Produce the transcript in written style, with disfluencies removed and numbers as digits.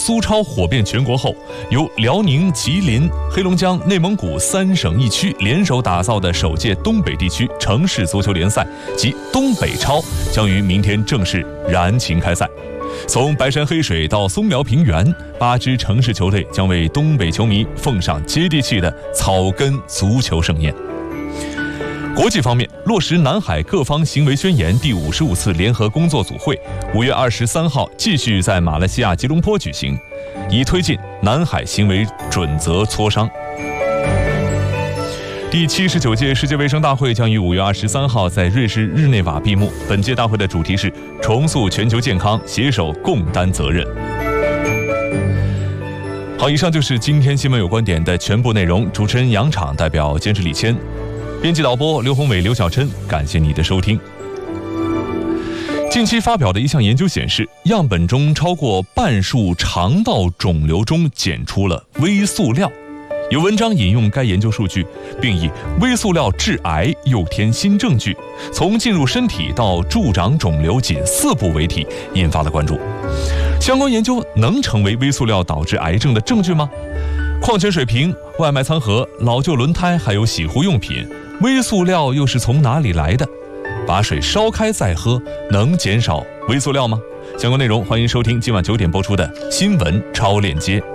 苏超火遍全国后，由辽宁、吉林、黑龙江、内蒙古3省1区联手打造的首届东北地区城市足球联赛及东北超将于明天正式燃情开赛。从白山黑水到松辽平原，8支城市球队将为东北球迷奉上接地气的草根足球盛宴。国际方面，落实南海各方行为宣言第55次联合工作组会5月23号继续在马来西亚吉隆坡举行，以推进南海行为准则磋商。第79届世界卫生大会将于5月23号在瑞士日内瓦闭幕。本届大会的主题是重塑全球健康，携手共担责任。好，以上就是今天新闻有观点的全部内容。主持人杨昶，代表监制李谦，编辑导播刘宏伟、刘小琛，感谢你的收听。近期发表的一项研究显示，样本中超过半数肠道肿瘤中检出了微塑料。有文章引用该研究数据，并以微塑料致癌又添新证据，从进入身体到助长肿瘤仅4步为题，引发了关注。相关研究能成为微塑料导致癌症的证据吗？矿泉水瓶、外卖餐盒、老旧轮胎，还有洗护用品，微塑料又是从哪里来的？把水烧开再喝，能减少微塑料吗？相关内容欢迎收听今晚9点播出的新闻超链接。